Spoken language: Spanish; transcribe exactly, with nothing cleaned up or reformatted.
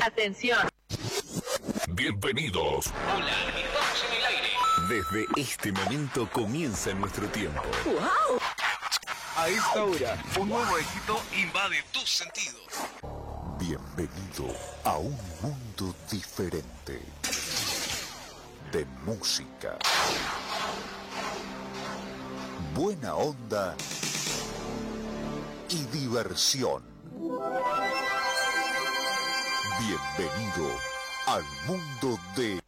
Atención. Bienvenidos. Hola, estamos en el aire. Desde este momento comienza nuestro tiempo. ¡Wow! A esta hora, Un nuevo éxito invade tus sentidos. bienvenido a un mundo diferente de música, buena onda y diversión. Bienvenido al mundo de